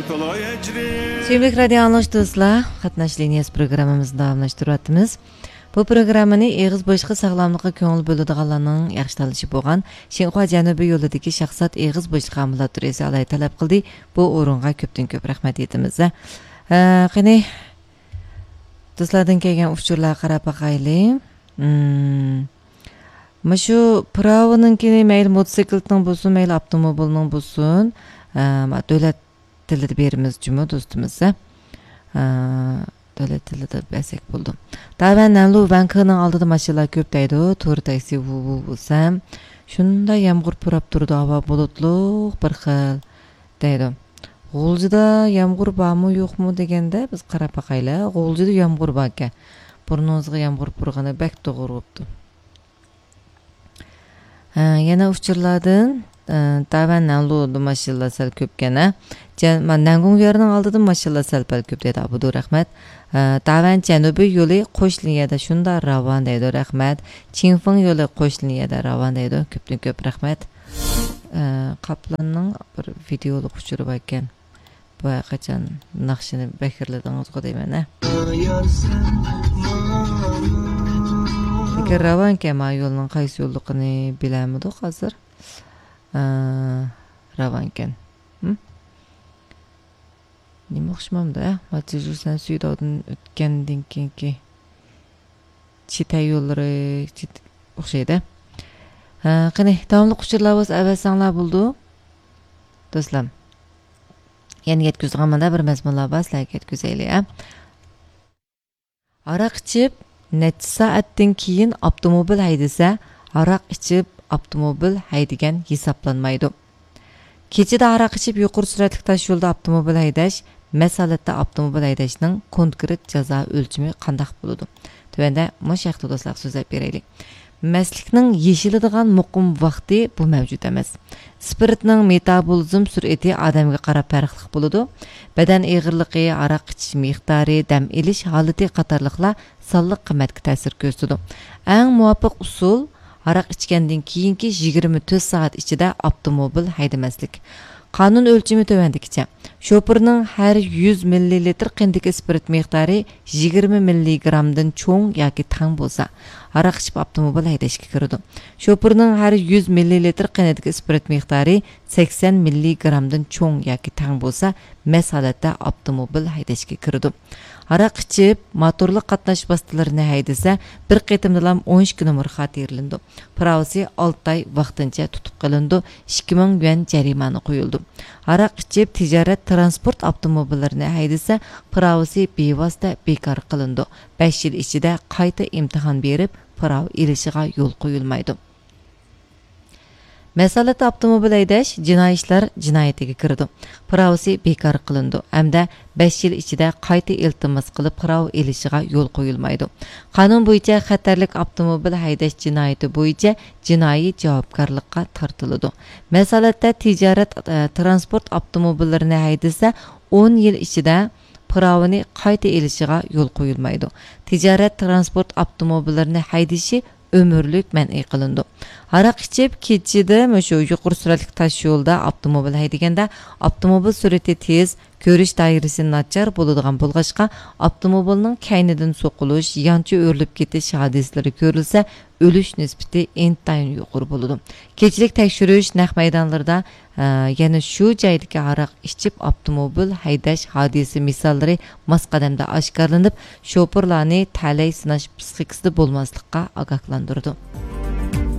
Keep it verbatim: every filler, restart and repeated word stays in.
Sevgili radyo anlaş dostlar, Qatnash liniyasi programımızda davamlaştırıyatımız. Bu programını Eğiz boşqa sağlamlıqqa köngül bölüdiganlarning yaxshi tanışı bo'lgan Şinhua Janubiy yo'lidagi shaxsat Eğiz boşqa ambulatoriyasi alay talab qildi. Bu o'ringa ko'pdan ko'p rahmat etamiz. Qani do'stlardan kelgan uchurlarga qarab baqaylik. Hmm. Mashu pravoninkini mayli mototsiklning bo'lsin, mayli avtomobilning bo'lsin, davlat tilida berimiz cümle dostumuz. Davlat tilida bəsək buldum. Davan namlu bankanın aldığı maşınlar köp deydi. To'g'ri taksi bu bu bo'lsam, shunda yomg'ir purab turdi, havo bulutluq bir xil deydi. G'o'ljida yomg'ir bormi yo'qmi deganda biz qarab baqaylar. G'o'ljida yomg'ir bor ekan. Burnimizga yomg'ir purgani bak to'g'ri bo'libdi. Yana uchurlardan Davan namlu maşınlar sal köpkana. Nangung yerining oldida maşınlar sal pal köp deydi. Abdur rahmat. Davan Janubiy yo'li qo'shliniyada shunda ravon deydi. Rahmat. Qinfeng yo'li qo'shliniyada ravon deydi. Ko'pdan ko'p rahmat. Qaplanning bir videolik uchuri bor ekan. Bu qachon naqshini bakirladingiz deyman. Lekin ravon kema yo'lning qaysi yo'lligini bilamidik hozir. Ravanken. Hm? Nima o'xshamamda? Matijursan suydodan o'tgandan keyingi chita yo'llari o'xshaydi. Qani, davomli quchurlar bo'lsa avvalsanglar bo'ldi. Do'stlar. Yana yetkazganmanda bir mazmunlar bor, sizlarga yetkazaylik. Aroq ichib, necha soatdan keyin avtomobil haydasa, aroq ichib avtomobil haydigan hisoblanmaydi. Kechida aroq ichib yuqori suratli tosh yo'lda avtomobil haydash, masalatda avtomobil haydashning konkret jazo o'lchimi qanday bo'ladi? Tövəndə mush haqda do'stlar so'zlab beraylik. Maslikning yeshiladigan muqim vaqti bu mavjud emas. Spiritning metabolizm sur'ati odamga qarab farqli bo'ladi. Badan eg'irligi, aroq ichish miqdori, dam olish holati qatorliqlar sonliq qimmatga ta'sir ko'rsatadi. Eng muvofiq usul aroq ichgandan keyingi yigirma to'rt soat ichida avtomobil haydamaslik. Qonun o'lchimi tovandikicha. Shofirning har yuz millilitr qindagi spirit miqdori yigirma milligrammdan cho'ng yoki tang bo'lsa, aroq ichib avtomobil haydashga kiradi. Shofirning har yuz millilitr qindagi spirit miqdori sakson milligrammdan cho'ng yoki tang bo'lsa, mas holatda avtomobil haydashga kiradi. Aroq ichib motorli qatnash vositalarini haydasa, bir qitimdan o'n ikki nomer xat berildi. Pravsi olti oy vaqtincha tutib qilindi, ikki ming yuan jarimani qo'yildi. Aroq ichib tijorat transport avtomobillarini haydasa, pravsi bevosita bekor qilindi. besh yil ichida qayta imtihon berib, prav ilishiga yo'l qo'yilmaydi. Masalatda avtomobil haydash jinoiy ishlar jinoyatiga kirdi. Pravsi bekor qilindi. Hamda besh yil ichida qayta iltimos qilib prav elishiga yo'l qo'yilmaydi. Qonun bo'yicha xatarlik avtomobil haydash jinoyati bo'yicha jinoiy javobgarlikka tortiladi. Masalatda tijorat transport avtomobillarini haydasa, o'n yil ichida pravini qayta elishiga yo'l qo'yilmaydi. Tijorat transport avtomobillarini haydashi ömürlük mən'i qılındı. Aroq ichib kechida shu yuqori suratli tosh yo'lda avtomobil haydaganda avtomobil surati tez, ko'rish doirasi nachar bo'ladigan bo'lg'achqa avtomobilning kaynidan so'qilish, yanchi o'rilib ketish hodisalari ko'rilsa, o'lish nisbati intayin yuqori bo'ladi. Kechilik tekshirish naq maydonlarda yana shu joydagi aroq ichib avtomobil haydash hodisi misollari masqadamda oshkorlanib, shofirlarni talay sinash psixikasida bo'lmaslikqa ogohlantirdi.